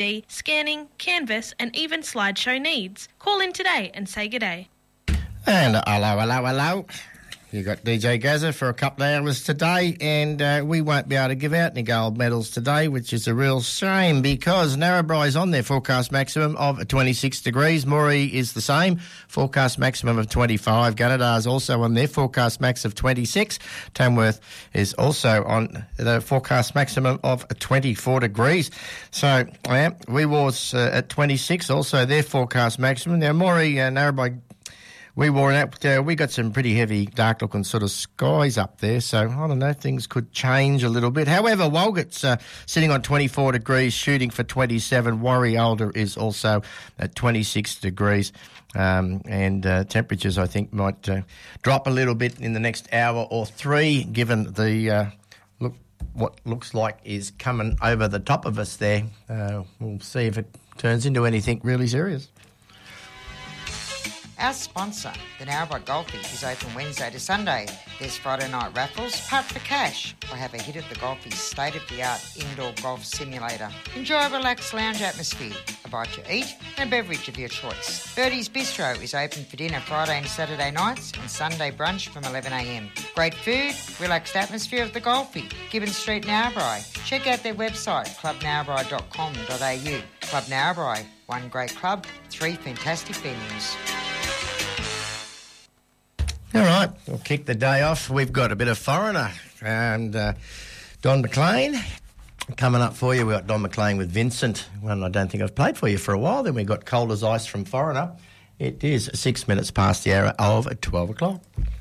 scanning, canvas and even slideshow needs. Call in today and say g'day. And hello. You got DJ Gazza for a couple of hours today, and we won't be able to give out any gold medals today, which is a real shame because Narrabri's on their forecast maximum of 26 degrees. Moree is the same, forecast maximum of 25. Gunnedar's also on their forecast max of 26. Tamworth is also on the forecast maximum of 24 degrees. So, Wee War's at 26, also their forecast maximum. Now, Moree, Narrabri, we got some pretty heavy, dark-looking sort of skies up there, so I don't know, things could change a little bit. However, Walgett's sitting on 24 degrees, shooting for 27. Warriolda is also at 26 degrees, and temperatures, I think, might drop a little bit in the next hour or three, given the what looks like is coming over the top of us there. We'll see if it turns into anything really serious. Our sponsor, the Narrabri Golfies, is open Wednesday to Sunday. There's Friday night raffles, putt for cash, or have a hit at the Golfies' state-of-the-art indoor golf simulator. Enjoy a relaxed lounge atmosphere, a bite to eat, and a beverage of your choice. Birdie's Bistro is open for dinner Friday and Saturday nights and Sunday brunch from 11am. Great food, relaxed atmosphere of the Golfie. Gibbon Street, Narrabri. Check out their website, clubnarrabri.com.au. Club Narrabri, one great club, three fantastic venues. All right, we'll kick the day off. We've got a bit of Foreigner and Don McLean coming up for you. We've got Don McLean with Vincent, one I don't think I've played for you for a while. Then we've got Cold as Ice from Foreigner. It is 6 minutes past the hour of 12 o'clock.